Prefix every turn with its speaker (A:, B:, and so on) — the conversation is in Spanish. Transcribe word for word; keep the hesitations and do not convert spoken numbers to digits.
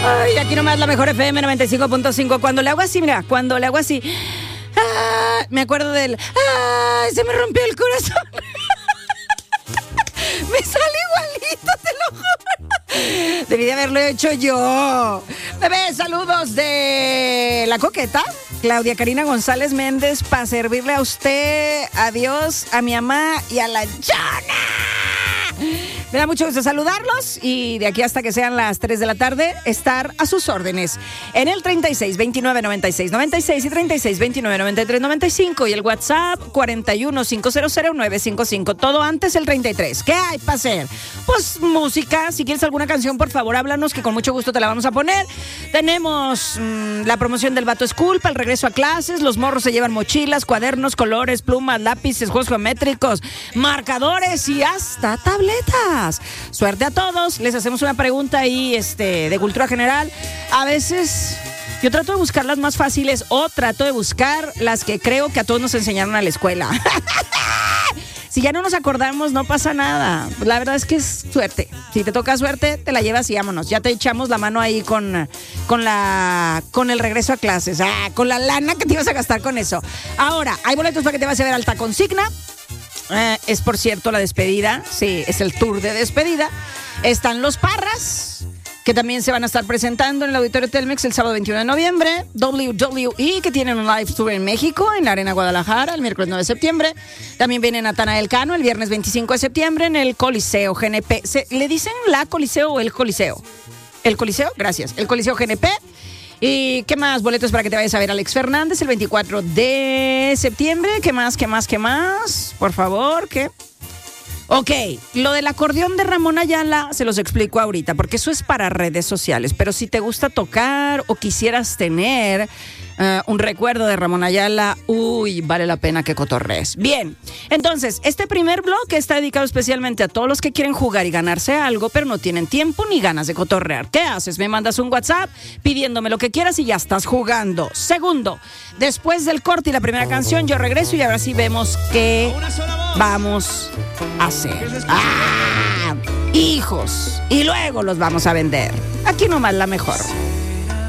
A: Ay, aquí nomás la mejor F M noventa y cinco punto cinco. Cuando le hago así, mira, cuando le hago así, ah, me acuerdo del, ay, se me rompió el corazón. Me sale igualito, te lo juro. Debí de haberlo hecho yo. Bebé, saludos de la coqueta, Claudia Karina González Méndez, para servirle a usted, a Dios, a mi mamá y a la Jana. Me da mucho gusto saludarlos y de aquí hasta que sean las tres de la tarde estar a sus órdenes en el treinta y seis, veintinueve, noventa y seis, noventa y seis y treinta y seis, veintinueve, noventa y tres, noventa y cinco y el WhatsApp cuarenta y uno, quinientos, nueve cinco cinco. Todo antes el treinta y tres. ¿Qué hay para hacer? Pues música. Si quieres alguna canción, por favor, háblanos que con mucho gusto te la vamos a poner. Tenemos mmm, la promoción del Vato School para el regreso a clases. Los morros se llevan mochilas, cuadernos, colores, plumas, lápices, juegos geométricos, marcadores y hasta tabletas. Suerte a todos. Les hacemos una pregunta ahí este, de cultura general. A veces yo trato de buscar las más fáciles o trato de buscar las que creo que a todos nos enseñaron a la escuela. Si ya no nos acordamos, no pasa nada. La verdad es que es suerte. Si te toca suerte, te la llevas y vámonos. Ya te echamos la mano ahí con, con, la, con el regreso a clases. Ah, con la lana que te ibas a gastar con eso. Ahora, hay boletos para que te vas a ver Alta Consigna. Eh, es por cierto la despedida, sí, es el tour de despedida. Están los Parras, que también se van a estar presentando en el Auditorio Telmex el sábado veintiuno de noviembre. W W E, que tienen un live tour en México, en la Arena Guadalajara, el miércoles nueve de septiembre. También viene Natanael Cano el viernes veinticinco de septiembre en el Coliseo G N P. ¿Se, ¿Le dicen la Coliseo o el Coliseo? ¿El Coliseo? Gracias. El Coliseo G N P. ¿Y qué más? Boletos para que te vayas a ver Alex Fernández el veinticuatro de septiembre. ¿Qué más? ¿Qué más? ¿Qué más? Por favor, ¿qué? Ok, lo del acordeón de Ramón Ayala se los explico ahorita, porque eso es para redes sociales. Pero si te gusta tocar o quisieras tener uh, un recuerdo de Ramón Ayala, uy, vale la pena que cotorrees. Bien, entonces, este primer bloque está dedicado especialmente a todos los que quieren jugar y ganarse algo, pero no tienen tiempo ni ganas de cotorrear. ¿Qué haces? Me mandas un WhatsApp pidiéndome lo que quieras y ya estás jugando. Segundo, después del corte y la primera canción, yo regreso y ahora sí vemos qué vamos a hacer. ¡Ah! Hijos. Y luego los vamos a vender. Aquí nomás la mejor.